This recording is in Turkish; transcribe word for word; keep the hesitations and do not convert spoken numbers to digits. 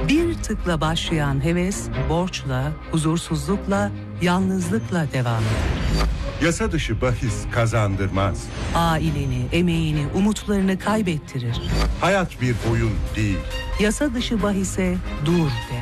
Bir tıkla başlayan heves, borçla, huzursuzlukla, yalnızlıkla devam eder. Yasa dışı bahis kazandırmaz. Aileni, emeğini, umutlarını kaybettirir. Hayat bir oyun değil. Yasa dışı bahise dur de.